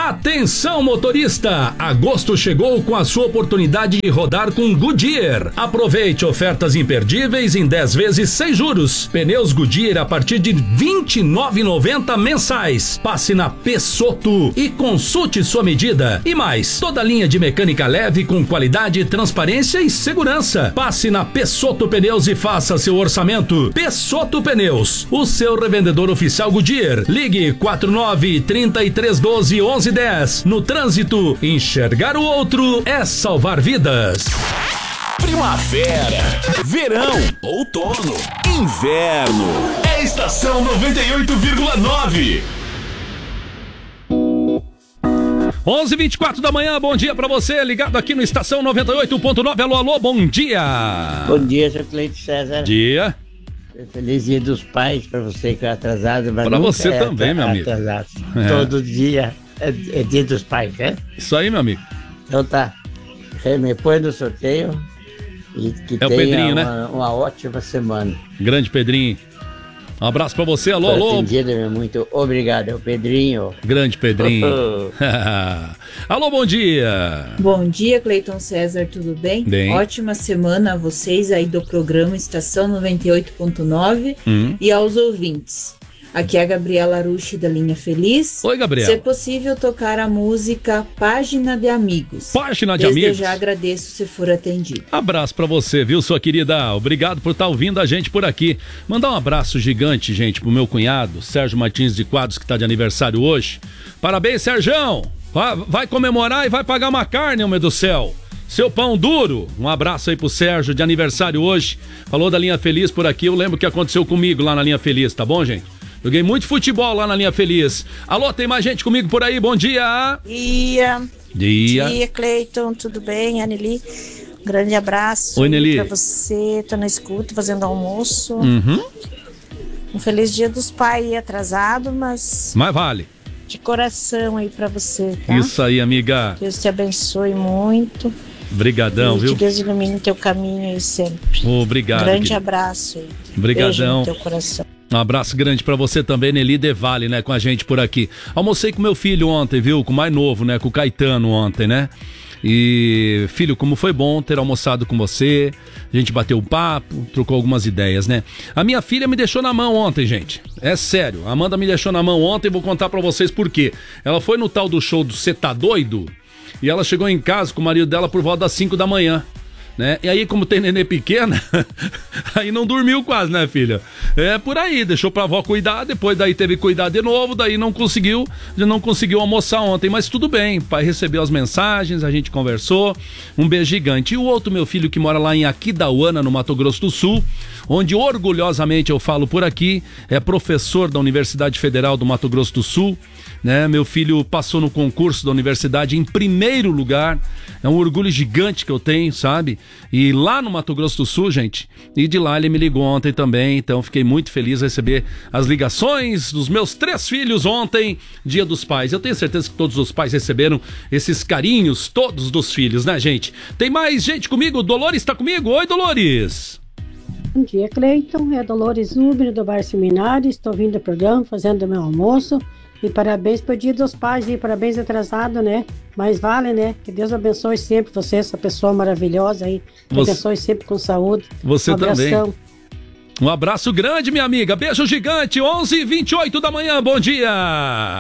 Atenção, motorista! Agosto chegou com a sua oportunidade de rodar com Goodyear. Aproveite ofertas imperdíveis em 10 vezes sem juros. Pneus Goodyear a partir de R$ 29,90 mensais. Passe na Pessotto e consulte sua medida. E mais, toda linha de mecânica leve com qualidade, transparência e segurança. Passe na Pessotto Pneus e faça seu orçamento. Pessotto Pneus, o seu revendedor oficial Goodyear. Ligue 49-3312-1110. No trânsito, enxergar o outro é salvar vidas. Primavera, verão, outono, inverno. É Estação 98,9. 11h24 da manhã, bom dia pra você, ligado aqui no Estação 98.9. Alô, alô, bom dia. Bom dia, seu Cleiton César. Dia. Feliz Dia dos Pais pra você que é atrasado, mas pra nunca você também, meu amigo. Atrasado. Todo dia é Dia dos Pais, né? Isso aí, meu amigo. Então tá, me põe no sorteio e que tenha Pedrinho, uma ótima semana. Grande Pedrinho. Um abraço pra você, alô, alô. Muito obrigado, é o Pedrinho. Grande Pedrinho. Alô, bom dia. Bom dia, Cleiton César, tudo bem? Bem. Ótima semana a vocês aí do programa Estação 98.9 e aos ouvintes. Aqui é a Gabriela Arushi da Linha Feliz. Oi, Gabriela. Se é possível tocar a música Página de Amigos. Página de Desde Amigos. já agradeço se for atendido. Abraço pra você, viu, sua querida? Obrigado por estar ouvindo a gente por aqui. Mandar um abraço gigante, gente, pro meu cunhado, Sérgio Martins de Quadros, que tá de aniversário hoje. Parabéns, Sérgio! Vai comemorar e vai pagar uma carne, homem do céu. Seu pão duro. Um abraço aí pro Sérgio, de aniversário hoje. Falou da Linha Feliz por aqui, eu lembro o que aconteceu comigo lá na Linha Feliz, tá bom, gente? Joguei muito futebol lá na Linha Feliz. Alô, tem mais gente comigo por aí? Bom dia! Dia, Dia, Cleiton, tudo bem? Aneli, um grande abraço. Oi, Nelly. Pra você, tô na escuta, fazendo almoço. Um Feliz Dia dos Pais atrasado, mas vale. de coração aí pra você, tá? Isso aí, amiga. Deus te abençoe muito. Brigadão, e viu? que Deus ilumine teu caminho aí sempre. Obrigado. Grande querido. abraço aí. Brigadão. Beijo no teu coração. Um abraço grande pra você também, Nelly Devale, né, com a gente por aqui. Almocei com meu filho ontem, viu, com o mais novo, né, com o Caetano ontem, né. E, filho, como foi bom ter almoçado com você. A gente bateu um papo, trocou algumas ideias, né. A minha filha me deixou na mão ontem, gente. É sério, a Amanda me deixou na mão ontem, vou contar pra vocês por quê. Ela foi no tal do show do Cê Tá Doido e ela chegou em casa com o marido dela por volta das 5 da manhã. Né? E aí, como tem nenê pequena, aí não dormiu quase, né, filha? É por aí, deixou pra avó cuidar, depois daí teve que cuidar de novo, daí não conseguiu almoçar ontem, mas tudo bem, pai recebeu as mensagens, a gente conversou, um beijo gigante. E o outro meu filho que mora lá em Aquidauana, no Mato Grosso do Sul, onde orgulhosamente eu falo por aqui, é professor da Universidade Federal do Mato Grosso do Sul, né? Meu filho passou no concurso da universidade em primeiro lugar, é um orgulho gigante que eu tenho, sabe? E lá no Mato Grosso do Sul, gente, e de lá ele me ligou ontem também, então fiquei muito feliz de receber as ligações dos meus 3 filhos ontem, Dia dos Pais. Eu tenho certeza que todos os pais receberam esses carinhos todos dos filhos, né, gente? Tem mais gente comigo? Dolores tá comigo? Oi, Dolores! Bom dia, Cleiton. É Dolores Uber do Bar Seminário. Estou vindo do programa, fazendo meu almoço. E parabéns pro Dia dos Pais e parabéns atrasado, né? Mas vale, né? Que Deus abençoe sempre você, essa pessoa maravilhosa aí. Que abençoe sempre com saúde. Você também. Um abraço grande, minha amiga. Beijo gigante. 11h28 da manhã. Bom dia.